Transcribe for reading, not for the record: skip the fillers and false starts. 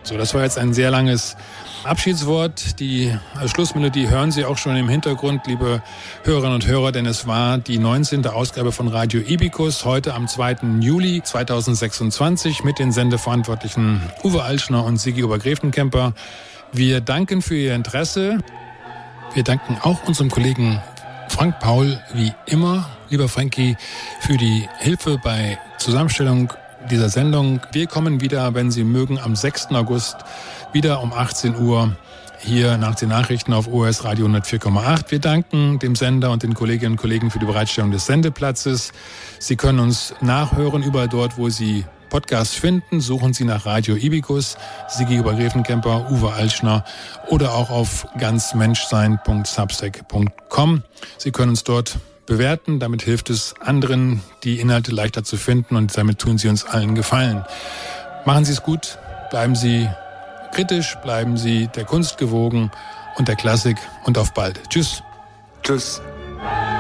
So, das war jetzt ein sehr langes Abschiedswort. Die Schlussmelodie hören Sie auch schon im Hintergrund, liebe Hörerinnen und Hörer, denn es war die 19. Ausgabe von Radio Ibikus, heute am 2. Juli 2026 mit den Sendeverantwortlichen Uwe Altschner und Sigi Obergräfenkemper. Wir danken für Ihr Interesse. Wir danken auch unserem Kollegen Frank Paul, wie immer, lieber Frankie, für die Hilfe bei Zusammenstellung dieser Sendung. Wir kommen wieder, wenn Sie mögen, am 6. August wieder um 18 Uhr hier nach den Nachrichten auf ORS Radio 104,8. Wir danken dem Sender und den Kolleginnen und Kollegen für die Bereitstellung des Sendeplatzes. Sie können uns nachhören überall dort, wo Sie Podcasts finden. Suchen Sie nach Radio Ibikus, Sigi Obergräfenkemper, Uwe Altschner oder auch auf ganzmenschsein.substack.com. Sie können uns dort bewerten. Damit hilft es anderen, die Inhalte leichter zu finden, und damit tun Sie uns allen Gefallen. Machen Sie es gut, bleiben Sie kritisch, bleiben Sie der Kunst gewogen und der Klassik, und auf bald. Tschüss. Tschüss.